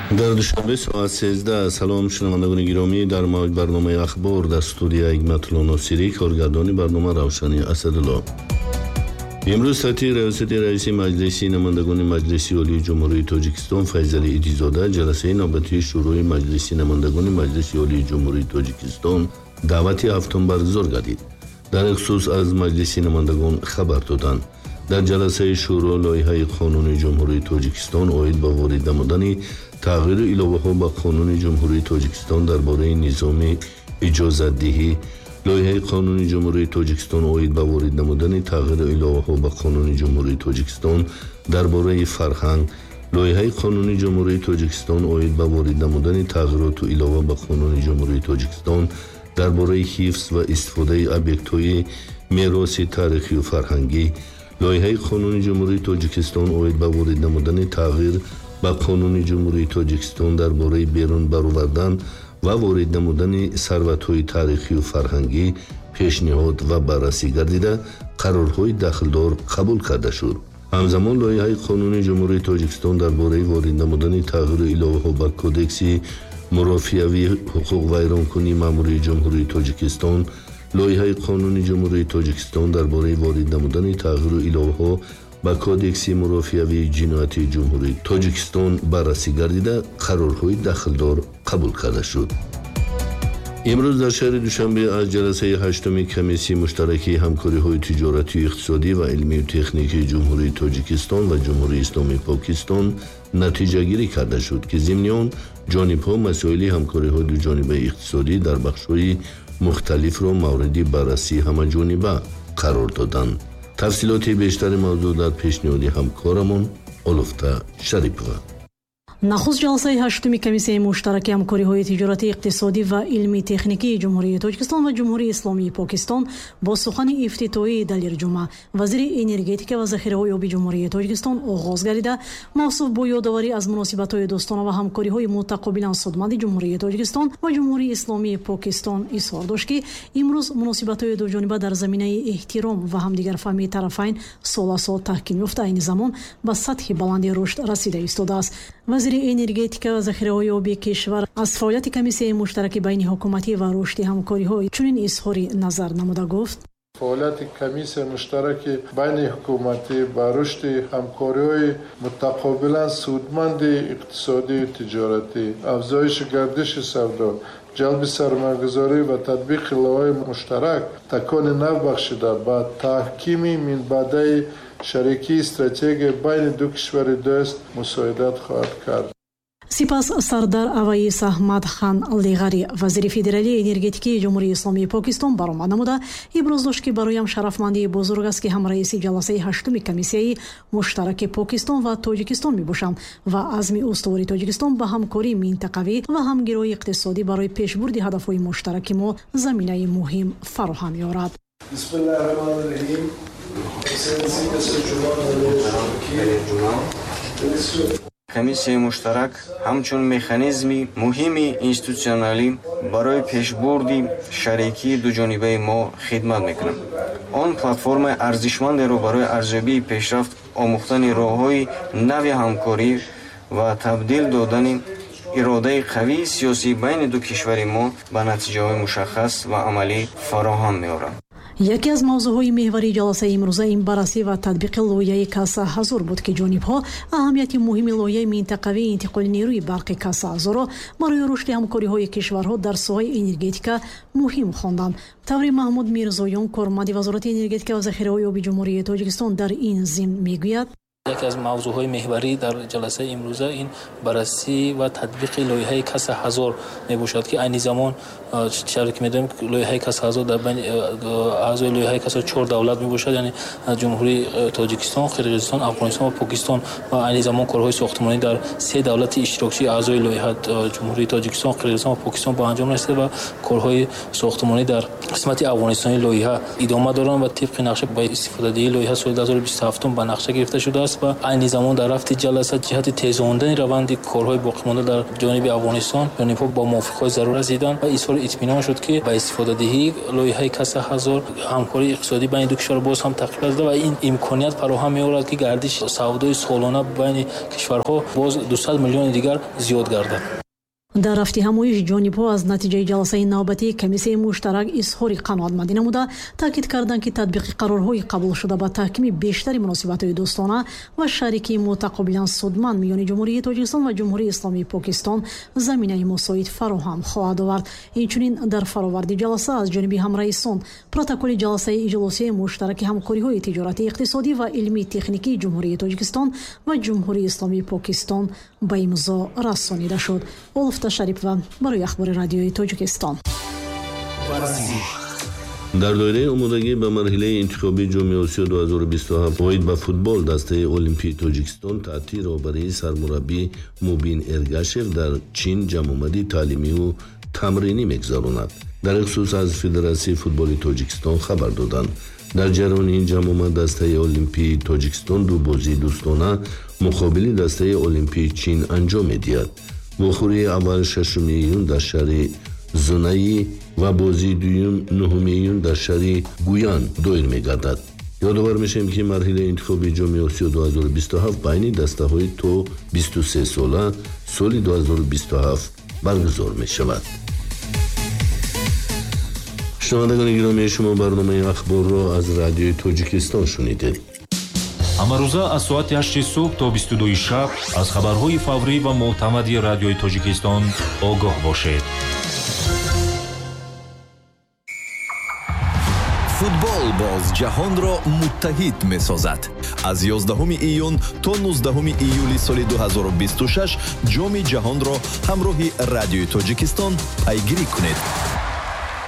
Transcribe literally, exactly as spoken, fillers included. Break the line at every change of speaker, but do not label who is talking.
дар душанбе соат сездах. салом шунавандагони гиромӣ, дар мавҷ барномаи ахбор дар студия Игматулло Носирӣ, коргардони барнома Равшани Асадулло. имрӯз сатҳи раёсати раиси маҷлиси намояндагони Маҷлиси Олии Ҷумҳурии Тоҷикистон Файзали Идизода ҷаласаи навбатии шӯрои Маҷлиси намояндагони Маҷлиси Олии Ҷумҳурии Тоҷикистон даъвати ҳафтум баргузор гардид. дар ин хусус аз Маҷлиси намояндагон хабар доданд. дар ҷаласаи шӯро лоиҳаи Қонуни Ҷумҳурии Тоҷикистон оид ба ворид намудани тағйиру иловаҳо ба Қонуни Ҷумҳурии Тоҷикистон дар бораи низоми иҷозатдиҳӣ, лоиҳаи Қонуни Ҷумҳурии Тоҷикистон оид ба ворид намудани тағйиру иловаҳо ба Қонуни Ҷумҳурии Тоҷикистон дар бораи фарҳанг, лоиҳаи Қонуни Ҷумҳурии Тоҷикистон оид ба ворид намудани тағйироту илова ба Қонуни Ҷумҳурии Тоҷикистон дар бораи ҳифз ва истифодаи объектҳои мероси таърихию фарҳангӣ, лоиҳаи Қонуни Ҷумҳурии Тоҷикистон оид ба ворид намудани тағйир ба Қонуни Ҷумҳурии Тоҷикистон дар бораи берун баровардан ва ворид намудани сарватҳои таърихию фарҳангӣ пешниҳод ва баррасӣ гардида қарорҳои дахлдор қабул карда шуд. ҳамзамон лоиҳаи Қонуни Ҷумҳурии Тоҷикистон дар бораи ворид намудани тағйиру иловаҳо ба Кодекси мурофиавии ҳуқуқ вайронкунии маъмурии Ҷумҳурии Тоҷикистон, лоиҳаи Қонуни Ҷумҳурии Тоҷикистон дар бораи ворид намудани тағйиру иловаҳо ба Кодекси мурофиавии ҷиноятии Ҷумҳурии Тоҷикистон баррасӣ гардида қарорҳои дахлдор қабул карда шуд. имрӯз дар шаҳри Душанбе аз ҷаласаи ҳаштуми комиссияи муштаракии ҳамкориҳои тиҷоратию иқтисодӣ ва илмию техникии Ҷумҳурии Тоҷикистон ва Ҷумҳурии Исломии Покистон натиҷагирӣ карда шуд, ки зимни он ҷонибҳо масоили ҳамкориҳои дуҷонибаи иқтисодӣ дар бахшҳои мухталифро мавриди баррасии ҳамаҷониба қарор доданд. тафсилоти бештари мавзӯъ дар пешниҳоди ҳамкорамон Олуфта Шарипова.
нахуст ҷаласаи ҳаштуми комиссияи муштараки ҳамкориҳои тиҷоратӣ, иқтисодӣ ва илмии техникии Ҷумҳурии Тоҷикистон ва Ҷумҳурии Исломии Покистон бо сухани ифтитоҳии Далир Ҷумъа, вазири энергетика ва захираҳои оби Ҷумҳурии Тоҷикистон оғоз гардида, мавсуф бо ёдоварӣ аз муносибатҳои дӯстона ва ҳамкориҳои мутақобилан судманди Ҷумҳурии Тоҷикистон ва Ҷумҳурии Исломии Покистон изҳор дошт, ки имрӯз муносибатҳои дуҷониба дар заминаи эҳтиром ва ҳамдигарфаҳмии тарафайн соласо таҳким ёфта, айни замон ба сатҳи баланди рушд расида истодааст. вазири энергетика ва захираҳои оби кишвар аз фаъолияти комиссияи муштараки байни ҳукуматӣ ва рушди ҳамкориҳо чунин изҳори назар намуда гуфт:
фаъолияти комиссияи муштараки байни ҳукуматӣ ба рушди ҳамкориҳои мутақобилан судманди иқтисодию тиҷоратӣ, афзоиши гардиши савдо, ҷалби сармоягузорӣ ва татбиқи лоиҳаи муштарак такони нав бахшида ба таҳкими минбаъдаи шарикии стратегия байни ду кишвари дӯст мусоидат хоҳад кард.
сипас Сардар Аваис Аҳмад Хан Лиғари, вазири федералии энергетикии Ҷумҳурии Исломии Покистон, баромад намуда иброз дошт, ки бароям шарафмандии бузург аст, ки ҳамраиси ҷаласаи ҳаштуми комиссияи муштараки Покистон ва Тоҷикистон мебошам ва азми устувори Тоҷикистон ба ҳамкории минтақавӣ ва ҳамгироии иқтисодӣ барои пешбурди ҳадафҳои муштараки мо заминаи муҳим фароҳам ёрад.
комиссияи муштарак ҳамчун механизми муҳими институтсионалӣ барои пешбурди шарикии дуҷонибаи мо хидмат мекунад. он платформаи арзишмандеро барои арзёбии пешрафт омӯхтани роҳҳои нави ҳамкорӣ ва табдил додани иродаи қавии сиёсӣ байни ду кишвари мо ба натиҷаҳои мушаххас ва амалӣ фароҳам меорад.
яке аз мавзӯъҳои меҳварии ҷаласаи имрӯза инбаррасӣ ва татбиқи лоиҳаи Каса ҳазор буд, ки ҷонибҳо аҳамияти муҳими лоиҳаи минтақавии интиқоли нерӯи барқи Каса ҳазорро барои рушди ҳамкориҳои кишварҳо дар соҳаи энергетика муҳим хонданд. таври Маҳмуд Мирзоён, корманди вазорати энергетика ва захираҳои оби Ҷумҳурии Тоҷикистон, дар ин зимн мегӯяд:
яке аз мавзӯъҳои меҳварӣ дар ҷаласаи имрӯза ин баррасӣ ва татбиқи лоиҳаи Каса ҳазор мебошад, ки айни замон чаре ки медонем лоиҳаи Каса ҳазор дар байни аъзои лоиҳаи Каса чор давлат мебошад, яъне ҷумҳурии Тоҷикистон, Қирғизистон, Афғонистон ва Покистон, ва айни замон корҳои сохтмонӣ дар се давлати иштирокчии аъзои лоиҳа ҷумҳурии Тоҷикистон, Қирғизистон ва Покистон ба анҷом расида ва корҳои сохтмонӣ дар қисмати афғонистони лоиҳа идома доранд ва тибқи нақша ба истифодадиҳии лоиҳа соли ду ҳазору бисту ҳафт ба нақша гирифта шудааст. ва айни замон дар рафти ҷаласа ҷиҳати тезондани раванди корҳои боқимонда дар ҷониби Афғонистон ҷонибҳо ба мувофиқҳои зарур расиданд ва изҳори итминон шуд ки ба истифодадиҳии лоиҳаи каса ҳазор ҳамкории иқтисодӣ байни ду кишвар боз ҳам тақвият ёфта ва ин имконият фароҳам меорад ки гардиши савдои солона байни кишварҳо боз дусад миллиони дигар зиёд гардад.
дар рафти ҳамоиш ҷонибҳо аз натиҷаи ҷаласаи навбатии комиссияи муштарак изҳори қаноатмандӣ намуда таъкид карданд ки татбиқи қарорҳои қабулшуда ба таҳкими бештари муносибатҳои дӯстона ва шарикии мутақобилан судманд миёни ҷумҳурии Тоҷикистон ва ҷумҳурии Исломии Покистон заминаи мусоид фароҳам хоҳад овард. Инчунин дар фароварди ҷаласа аз ҷониби ҳамраисон протоколи ҷаласаи иҷлосии муштараки ҳамкориҳои тиҷоратӣ, иқтисодӣ ва илмии техникии ҷумҳурии Тоҷикистон ва ҷумҳурии Исломии Покистон ба имзо расонида шуд. Олуфта Шарипова барои ахбори радиои Тоҷикистон.
дар доираи омодагӣ ба марҳилаи интихобии ҷоми Осиё ду ҳазору бисту ҳафт оид ба футбол дастаи Олимпии Тоҷикистон таътиро барои сармураббӣ Мубин Эргашев дар Чин ҷамъомади таълимию тамринӣ мегузаронад. дар ин хусус аз Федератсияи футболи Тоҷикистон хабар доданд. дар ҷараёни ин ҷамъомад дастаи Олимпии Тоҷикистон ду бозии дӯстона муқобили дастаи Олимпии Чин анҷом медиҳад. вохӯрии аввал шашуми июн дар шаҳри Зунаи ва бозии дуюм нуҳуми июн дар шаҳри Гуян доир мегардад. ёдовар мешавем ки марҳилаи интихоби ҷоми Осиё ду ҳазору бисту ҳафт байни дастаҳои то бисту се сола соли ду ҳазору бисту ҳафт баргузор мешавад. шунавандагони гиромии шумо барномаи ахборро аз радиои Тоҷикистон шунидед.
ҳамарӯза аз соати ҳашти субҳ то бисту дуи шаб аз хабарҳои фаврӣ ва мӯътамади радиои Тоҷикистон огоҳ бошед.
футбол боз ҷаҳонро муттаҳид месозад. аз ёздаҳуми июн то нуздаҳуми июли соли ду ҳазору бисту шаш ҷоми ҷаҳонро ҳамроҳи радиои Тоҷикистон пайгирӣ кунед.